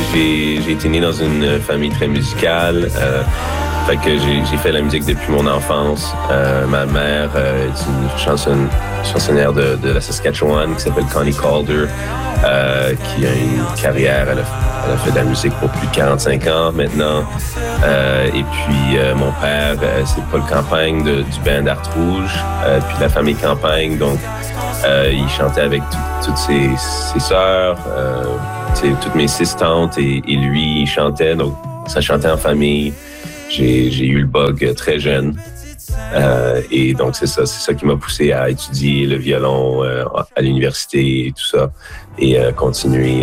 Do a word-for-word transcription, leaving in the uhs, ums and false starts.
j'ai, j'ai été né dans une famille très musicale. Euh, fait que j'ai, j'ai fait la musique depuis mon enfance. Euh, ma mère euh, est une chanson, chansonnière de, de la Saskatchewan qui s'appelle Connie Calder, euh, qui a une carrière. Elle a, elle a fait de la musique pour plus de quarante-cinq ans maintenant. Euh, et puis euh, mon père, euh, c'est Paul Campagne de, du band Art Rouge, euh, puis de la famille Campagne. Donc, euh, il chantait avec tout, toutes ses, ses sœurs, euh, toutes mes six tantes et, et lui, il chantait. Donc, ça chantait en famille. J'ai, j'ai eu le bug très jeune. Euh, et donc, c'est ça, c'est ça qui m'a poussé à étudier le violon euh, à l'université et tout ça, et euh, continuer